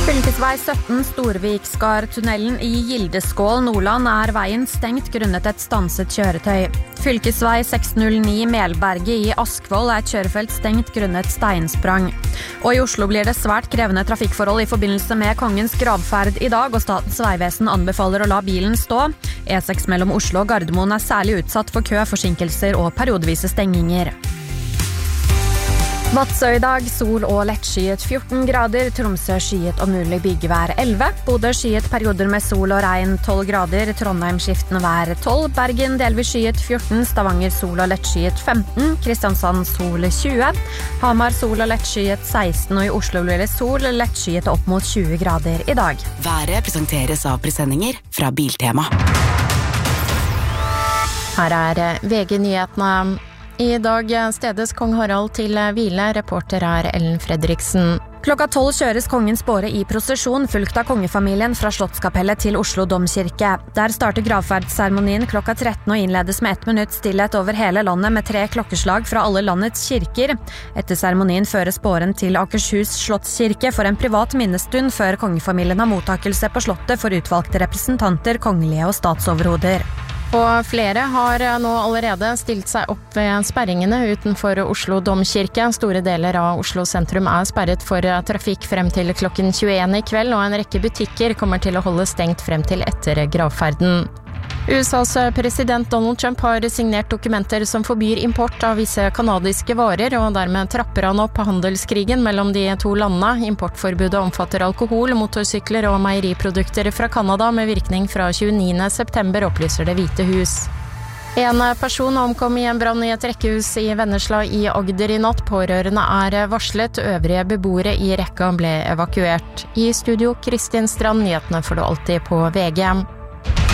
Fylkesvei 17 Storvikskar-tunnelen i Gildeskål, Nordland veien stengt grunnet et stanset kjøretøy. Fylkesvei 609 Melberget i Askvoll et kjørefelt stengt grunnet steinsprang. Og i Oslo blir det svært krevende trafikkforhold i forbindelse med kongens gravferd i dag, og Statens vegvesen anbefaler å la bilen stå. E6 mellom Oslo og Gardermoen særlig utsatt for kø, forsinkelser og periodevise stenginger. Vadsø i dag, sol og lettskyet 14 grader, Tromsø skyet og mulig bygevær 11, Bodø skyet perioder med sol og regn 12 grader, Trondheim skiftende vær 12, Bergen delvis skyet 14, Stavanger sol og lettskyet 15, Kristiansand sol 20, Hamar sol og lettskyet 16, og i Oslo blir det sol og lettskyet opp mot 20 grader i dag. Været presenteres av presendinger fra Biltema. Her VG-nyhetene. I dag stedes kong Harald til hvile, reporter Ellen Fredriksen. Klokka 12 kjøres kongens båre i prosesjon, fulgt av kongefamilien fra Slottskapellet til Oslo Domkirke. Der starter gravferdsseremonien klokka 13 og innledes med 1 minutt stillhet over hele landet med 3 klokkeslag fra alle landets kirker. Etter seremonien føres båren til Akershus Slottskirke for en privat minnestund før kongefamilien har mottakelse på slottet for utvalgte representanter, kongelige og statsoverhoder. Og flere har nå allerede stilt seg opp ved sperringene utenfor Oslo Domkirke. Store deler av Oslo sentrum sperret for trafikk frem til klokken 21 i kveld, og en rekke butikker kommer til å holde stengt frem til etter gravferden. USAs president Donald Trump har signert dokumenter som forbyr import av visse kanadiske varer, og dermed trapper han opp handelskrigen mellom de to landene. Importforbudet omfatter alkohol, motorsykler og meieriprodukter fra Kanada med virkning fra 29. september, opplyser Det hvite hus. En person omkom i en brann i et rekkehus i Vennesla i Agder i natt. Pårørende varslet, øvrige beboere i rekka ble evakuert. I studio Kristin Strand, nyhetene får du alltid på VG.